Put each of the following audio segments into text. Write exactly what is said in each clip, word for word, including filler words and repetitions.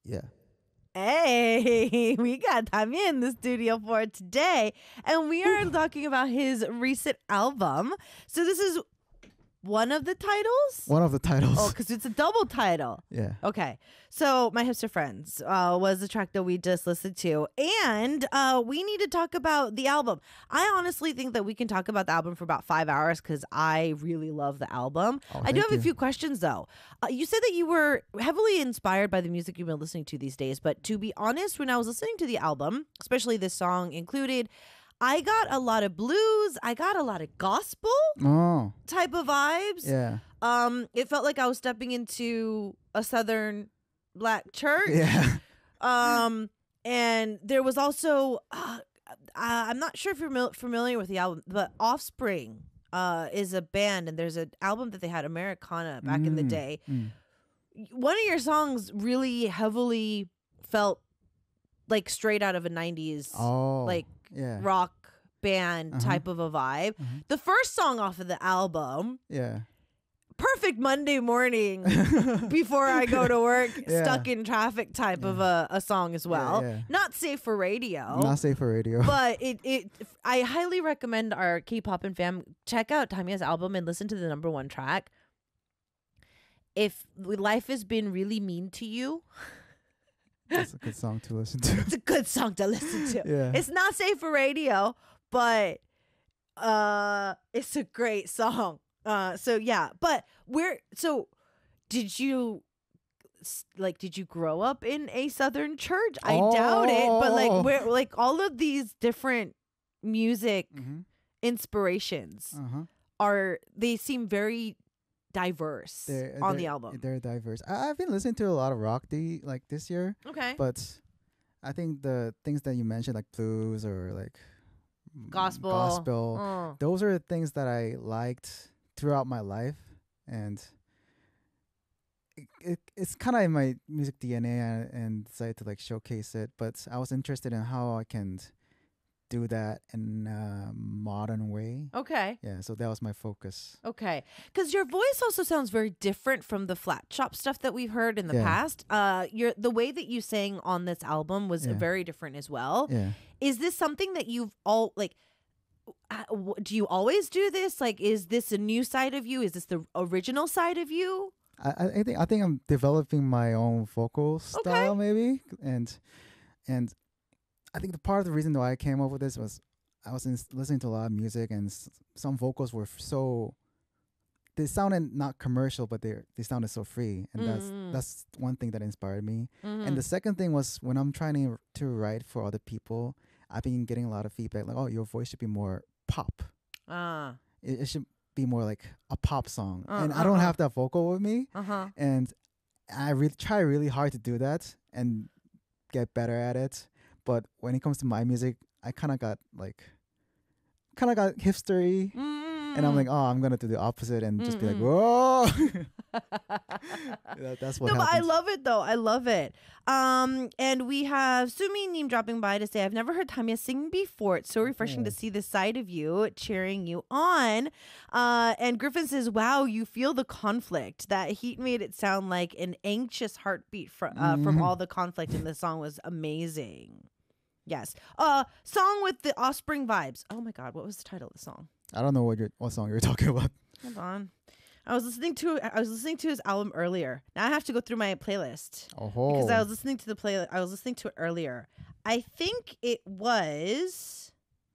Yeah. Hey, we got Tanya in the studio for today, and we are talking about his recent album. So this is one of the titles? One of the titles. Oh, because it's a double title. Yeah. Okay. So My Hipster Friends uh, was the track that we just listened to. And uh, we need to talk about the album. I honestly think that we can talk about the album for about five hours because I really love the album. Oh, I do thank have a you. few questions, though. Uh, you said that you were heavily inspired by the music you've been listening to these days. But to be honest, when I was listening to the album, especially this song included, I got a lot of blues. I got a lot of gospel Oh. type of vibes. Yeah. Um, it felt like I was stepping into a Southern black church. Yeah. Um, and there was also, uh, I'm not sure if you're mil- familiar with the album, but Offspring uh, is a band, and there's an album that they had, Americana, back in the Mm, day. mm. One of your songs really heavily felt like straight out of a nineties Oh. like yeah. rock band Uh-huh. type of a vibe. Mhm. The first song off of the album, Yeah. perfect Monday morning before I go to work, Yeah. stuck in traffic type of a, a song as well. yeah. Not safe for radio. Not safe for radio. But it, it I highly recommend our K-pop and fam check out Tamia's album and listen to the number one track. If life has been really mean to you, That's a good song to listen to. it's a good song to listen to. Yeah. It's not safe for radio, but uh it's a great song. Uh so yeah, but where so did you s- like did you grow up in a Southern church? I doubt it, but Oh. like where like all of these different music Mm-hmm. inspirations Uh-huh. are they seem very diverse They're, on they're- the album. They're diverse. I, I've been listening to a lot of rock the like this year, Okay. but I think the things that you mentioned, like blues or like mm, Gospel. gospel, Oh. those are the things that I liked throughout my life, and it, it it's kind of in my music D N A, and, and decided to like showcase it. But I was interested in how I can do that in a modern way. Okay. Yeah, so that was my focus. Okay. Because your voice also sounds very different from the flat chop stuff that we've heard in the Yeah. past. Uh, your the way that you sang on this album was Yeah. very different as well. Yeah. Is this something that you've all like? Uh, w- do you always do this? Like, is this a new side of you? Is this the original side of you? I, I I think I think I'm developing my own vocal style maybe, and and I think the part of the reason why I came up with this was I was in, listening to a lot of music, and s- some vocals were f- so they sounded not commercial, but they they sounded so free, and Mm. that's that's one thing that inspired me. Mhm. And the second thing was when I'm trying to to write for other people, I've been getting a lot of feedback like, oh, your voice should be more pop. Ah. It, it should be more like a pop song, Uh, and I don't uh-uh. have that vocal with me. Uh huh. And I really try really hard to do that and get better at it. But when it comes to my music, I kind of got like, kind of got hipstery, and I'm like, oh, I'm gonna do the opposite and just be like, Mm-mm. whoa. That- that's what no, but I happens. love it though. I love it. Um, and we have Sumi Neem dropping by to say, I've never heard Tanya sing before. It's so refreshing to Oh. see this side of you, cheering you on. Uh, and Griffin says, wow, you feel the conflict. That heat made it sound like an anxious heartbeat fr- uh, from Mhm. all the conflict in the song was amazing. Yes. Uh, song with the Offspring vibes. Oh my God, what was the title of the song? I don't know what you're, what song you're talking about. Hold on. I was listening to I was listening to his album earlier. Now I have to go through my playlist Oh, because I was listening to the play. I was listening to it earlier. I think it was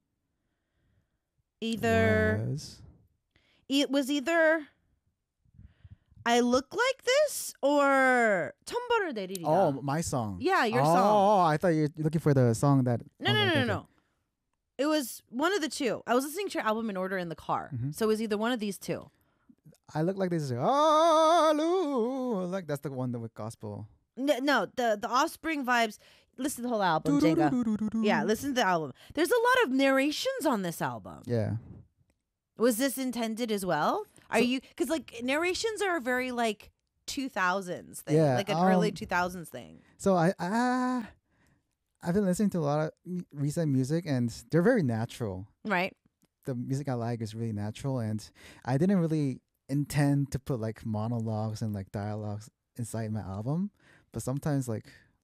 either Was- it was either I Look Like This or Tombo를 내리리라. Oh, my song. Yeah, your oh, song. Oh, I thought you were looking for the song that. No, oh, no, no, okay, no, okay. no. It was one of the two. I was listening to your album in order in the car, Mhm. so it was either one of these two. I look like this. Oh, like that's the one that with gospel. No, no, the the Offspring vibes. Listen to the whole album, Jenga. Yeah, listen to the album. There's a lot of narrations on this album. Yeah. Was this intended as well? Are So- you because like narrations are a very like two thousands thing, Yeah, like an early um, two thousands thing. So I uh, I've been listening to a lot of m- recent music, and they're very natural. Right? The music I like is really natural, and I didn't really intend to put like monologues and like dialogues inside my album, but sometimes like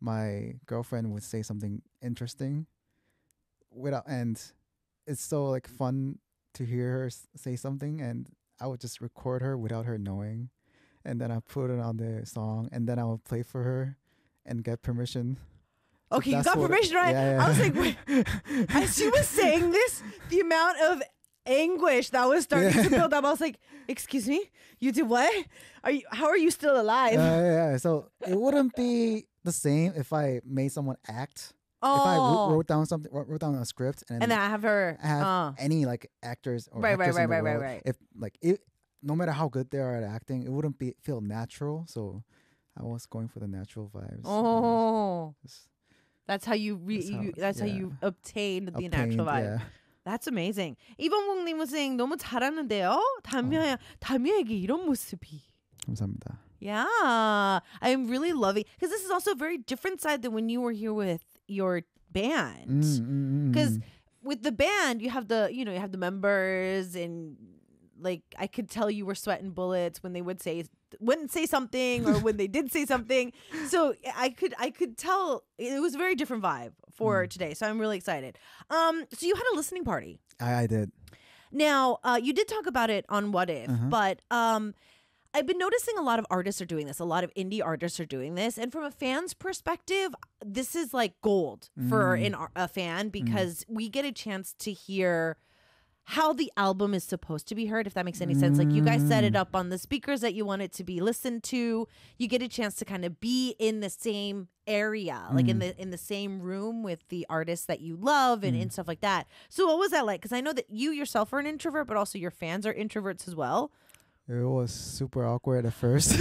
my girlfriend would say something interesting without, and it's so like fun to hear her s- say something, and I would just record her without her knowing, and then I put it on the song, and then I would play for her and get permission. So Okay, you that's got what- permission, right? yeah, I was yeah. like, wait. As she was saying this, the amount of anguish that was starting Yeah. to build up, I was like, "Excuse me, you did what? Are you? How are you still alive?" Uh, yeah, so it wouldn't be the same if I made someone act. oh, If I wrote, wrote down something, wrote, wrote down a script, and, and then I have her. have uh, any like actors or Right, right, actors in right, the right, right, world, right. if like it, no matter how good they are at acting, it wouldn't be feel natural. So I was going for the natural vibes. oh, Just that's how you. Re- That's how- you that's how yeah. you obtained the obtained, natural vibe. Yeah. That's amazing. 이범국님 was saying 너무 잘하는데요. 담요야, 담요에게 이런 모습이. 감사합니다. Yeah, I'm really loving because this is also a very different side than when you were here with your band. Mm, mm, mm, Because mm. with the band, you have the you know you have the members and like I could tell you were sweating bullets when they would say wouldn't say something or when they did say something. So I could I could tell it was a very different vibe for today. So I'm really excited. Um, so you had a listening party. I, I did. Now, uh, you did talk about it on What If, Uh-huh. but um, I've been noticing a lot of artists are doing this. A lot of indie artists are doing this. And from a fan's perspective, this is like gold for Mm. an, ar- a fan because we get a chance to hear how the album is supposed to be heard, if that makes any sense. Like you guys set it Mm. up on the speakers that you want it to be listened to. You get a chance to kind of be in the same area, like in Mm. the in the same room with the artists that you love and, Mm. and stuff like that. So what was that like? Because I know that you yourself are an introvert, but also your fans are introverts as well. It was super awkward at first.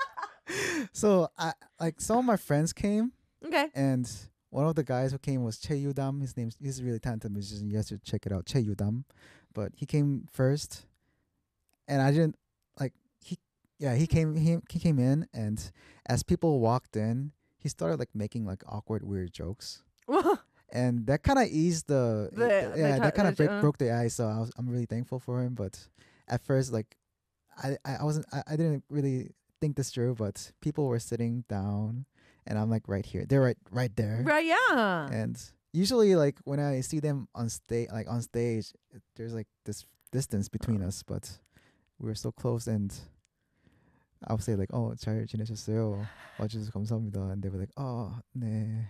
So I like some of my friends came, Okay. and one of the guys who came was Che Yudam. His name's he's a really talented musician. You guys should check it out, Che Yudam. But he came first, and I didn't like he. Yeah, he came. He he came in, and as people walked in, he started like making like awkward, weird jokes, and that kind of eased the, The- the yeah, ti- that kind the- of break, uh. broke the ice. So I was I'm really thankful for him. But at first, like, I I, I wasn't I, I didn't really think this through. But people were sitting down, and I'm like right here. They're right right there. Right, yeah. And usually, like when I see them on stage, like on stage, it- there's like this distance between us, but we were so close. And I'll say like, "Oh, 잘 지내셨어요? 와주셔서 감사합니다." And they were like, "Oh, 네."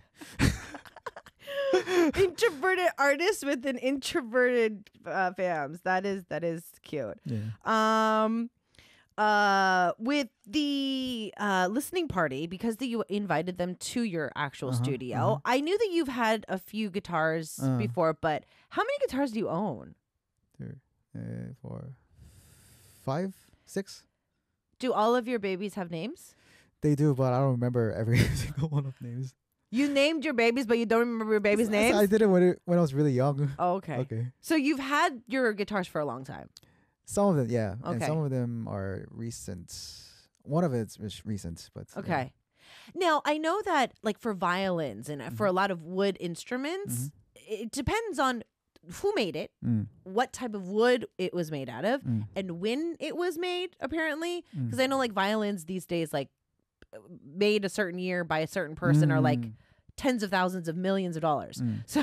Introverted artists with an introverted uh, fans. That is that is cute. Yeah. Um, uh, with the uh listening party, because the, you invited them to your actual Uh-huh, studio. uh-huh. I knew that you've had a few guitars Uh. before, but how many guitars do you own? Three, uh, four, five, six. Do all of your babies have names? They do, but I don't remember every single one of names. You named your babies, but you don't remember your babies' I- names? I did it when it, when I was really young. Oh, okay. Okay. So you've had your guitars for a long time. Some of them, yeah, and Okay. some of them are recent. One of it's is recent, but yeah. Okay. Now, I know that like for violins and uh for a Mm-hmm. lot of wood instruments, it depends on who made it, Mm, what type of wood it was made out of, mm, and when it was made, apparently. mm. Because I know like violins these days, like made a certain year by a certain person are like Mm, tens of thousands of millions of dollars. mm. So,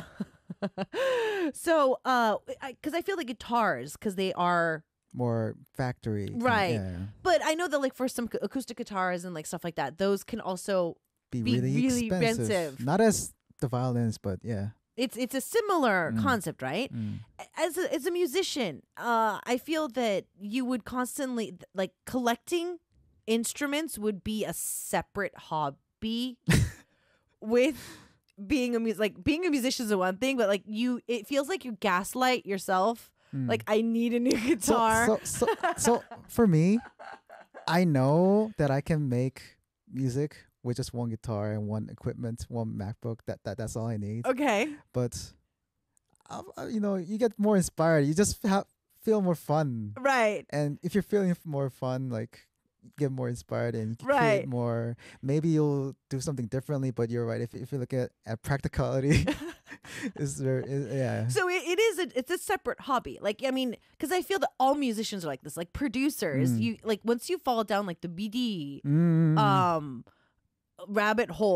so, uh, because I, feel like guitars, because they are, more factory. kind- Right. Yeah, yeah. but I know that like for some ac- acoustic guitars and like stuff like that, those can also, Be, Be really, really expensive. expensive. Not as the violins, but yeah. it's it's a similar Mm. concept, right? Mm. As a, as a musician, uh, I feel that you would constantly like collecting instruments would be a separate hobby with being a mus- like being a musician is one thing, but like you, it feels like you gaslight yourself. Mm. Like I need a new so, guitar. so, so, so for me, I know that I can make music with just one guitar and one equipment, one MacBook. That that that's all I need. okay, But uh, uh, you know, you get more inspired. You just have feel more fun. right, And if you're feeling f- more fun, like you get more inspired and you can Right. create more. Maybe you'll do something differently. But you're right. If if you look at at practicality, is there? Is, yeah. So it, it is a it's a separate hobby. Like I mean, because I feel that all musicians are like this. Like producers, Mm. you like once you fall down like the B D Mm. um rabbit hole,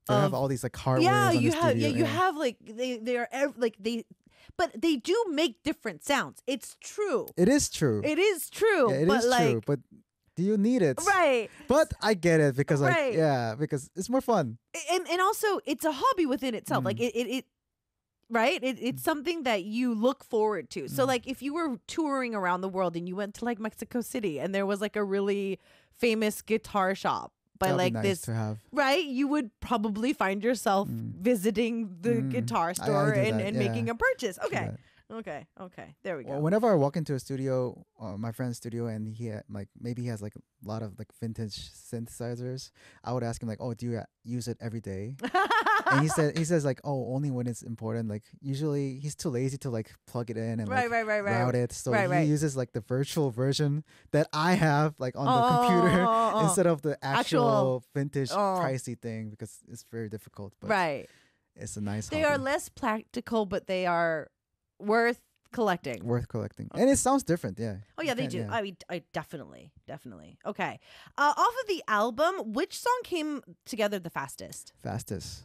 They have of all these like hardware. yeah, on you the have studio, yeah, you have like they they are ev- like they, but they do make different sounds. It's true. It is true. It is true. yeah, it but is like true. But do you need it? right. But I get it because like Right. yeah, because it's more fun. and and also it's a hobby within itself. Like Mm. it, it, it right? It, it's something that you look forward to. So Mm. like if you were touring around the world and you went to like Mexico City and there was like a really famous guitar shop by That'd like be nice this to have. right, you would probably find yourself Mm. visiting the Mm. guitar I- I store do and, that, and yeah. making a purchase. Do Okay. that. Okay. Okay. There we go. Well, whenever I walk into a studio, uh, my friend's studio, and he had, like maybe he has like a lot of like vintage synthesizers, I would ask him like, "Oh, do you uh, use it every day?" and he said he says like, "Oh, only when it's important." Like usually he's too lazy to like plug it in and right, like right, right, right. route it, so Right, he right. uses like the virtual version that I have like on the computer Oh, oh, oh. instead of the actual, Actual- vintage oh. pricey thing because it's very difficult. But Right. it's a nice. They are hobby. less practical, but they are worth collecting. worth collecting, and it sounds different. Yeah. Oh You yeah, they can't- do. yeah. I mean, I definitely, definitely. Okay. Uh, off of the album, which song came together the fastest? Fastest.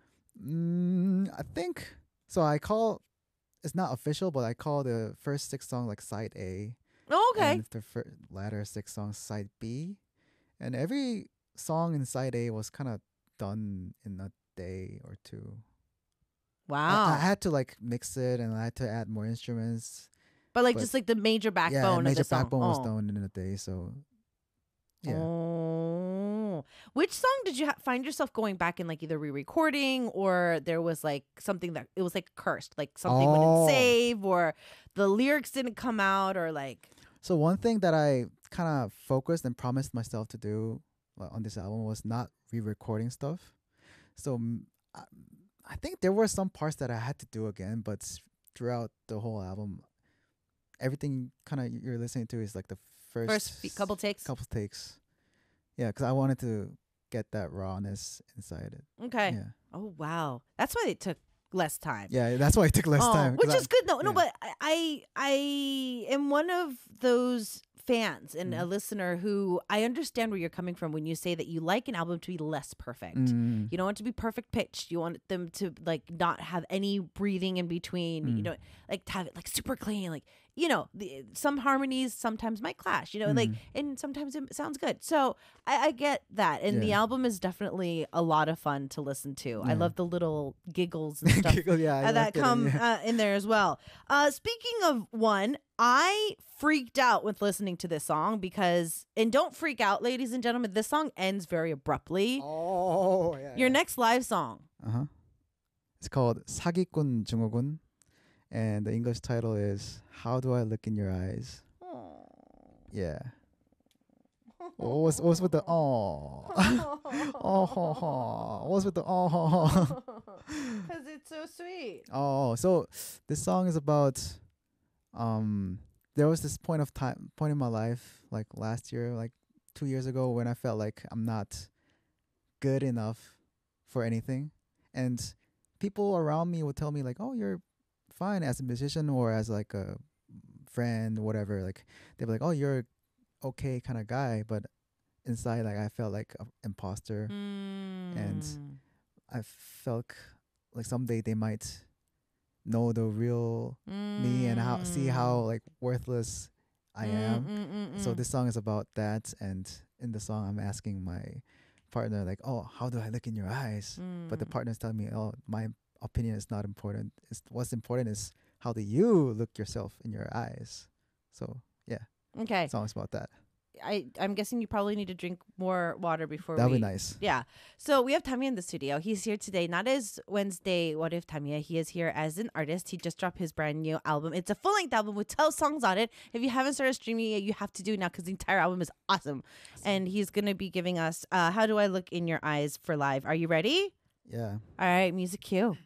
Mm, I think so. I call it's not official, but I call the first six songs like side A, Oh, okay. and the fir- latter six songs side B, and every song in side A was kind of done in a day or two. I- Wow. I, had to like mix it, and I had to add more instruments. but like but- just like the major backbone yeah, of major the song. backbone was Oh. done in a day. So yeah. Oh. Which song did you ha- find yourself going back and like either re-recording or there was like something that it was like cursed, like something Oh. wouldn't save or the lyrics didn't come out or like So one thing that I kind of focused and promised myself to do uh, on this album was not re-recording stuff. So mm, I, I think there were some parts that I had to do again, but s- throughout the whole album, everything kind of you're listening to is like the first, first fe- couple takes. couple takes. Yeah, because I wanted to get that rawness inside it. Okay. Yeah, Oh wow. That's why it took less time. yeah, that's why it took less Oh, time. 'cause which I- is good. No, no, yeah. but I, I, I am one of those fans and a Mhm. listener who I understand where you're coming from when you say that you like an album to be less perfect. Mm, You don't want it to be perfect pitched. You want them to like not have any breathing in between. You Mm. know, like to have it like super clean. Like you know, the, some harmonies sometimes might clash. You know, like Mm. and sometimes it sounds good. So I, I get that, and the Yeah. album is definitely a lot of fun to listen to. I Yeah. love the little giggles and stuff Giggle, yeah, I uh, that liked it, come yeah. uh, in there as well. Uh, speaking of one, I freaked out with listening to this song because, and don't freak out, ladies and gentlemen, this song ends very abruptly. Oh, yeah. Your yeah. next live song. Uh huh. It's called 사기꾼 증후군, and the English title is "How Do I Look in Your Eyes." Yeah. What was what was with the oh oh ho, ho. What was with the oh ho, ho. Because it's so sweet. Oh, so this song is about um there was this point of time point in my life like last year, like two years ago, when I felt like I'm not good enough for anything, and people around me would tell me like, "Oh, you're fine as a musician or as like a friend, whatever." Like they'd be like, "Oh, you're okay kind of guy," but inside like I felt like an imposter. Mm. I felt like someday they might know the real me and how see how like worthless I am. Mm, So this song is about that, and in the song I'm asking my partner like, "Oh, how do I look in your eyes?" But the Mm. partner's telling me, "Oh, my opinion is not important. It's what's important is how do you look yourself in your eyes." So yeah, Okay. song's about that. I, I'm guessing you probably need to drink more water before That'd we be nice. Yeah. So we have Tamiya in the studio. He's here today, not as Wednesday What If Tamiya. He is here as an artist. He just dropped his brand new album. It's a full-length album with twelve songs on it. If you haven't started streaming it, you have to do it now because the entire album is awesome. And he's going to be giving us uh, How Do I Look in Your Eyes for live. Are you ready? Yeah. All right, music cue.